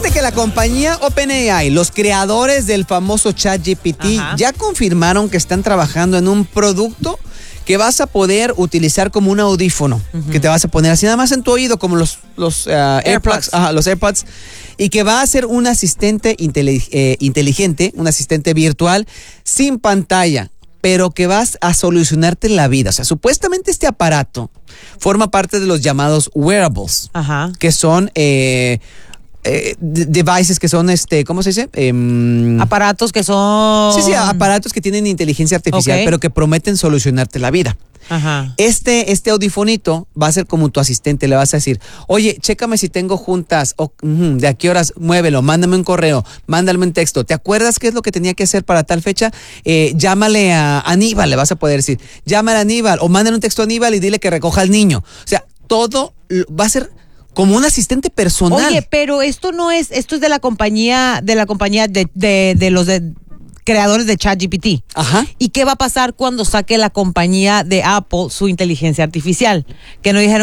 Fíjate que la compañía OpenAI, los creadores del famoso ChatGPT, ya confirmaron que están trabajando en un producto que vas a poder utilizar como un audífono, que te vas a poner así nada más en tu oído, como los AirPods, los AirPods, y que va a ser un asistente inteligente, un asistente virtual sin pantalla, pero que vas a solucionarte la vida. O sea, supuestamente este aparato forma parte de los llamados wearables, que son devices que son, ¿cómo se dice? Aparatos que son... Sí, aparatos que tienen inteligencia artificial, pero que prometen solucionarte la vida. Este audifonito va a ser como tu asistente. Le vas a decir, oye, chécame si tengo juntas, de a qué horas, muévelo, mándame un correo, mándame un texto. ¿Te acuerdas qué es lo que tenía que hacer para tal fecha? Llámale a Aníbal, le vas a poder decir, llámale a Aníbal, o mándale un texto a Aníbal y dile que recoja al niño. O sea, todo va a ser como un asistente personal. Oye, pero esto es de la compañía, de los creadores de ChatGPT. ¿Y qué va a pasar cuando saque la compañía de Apple su inteligencia artificial? Que no dijeron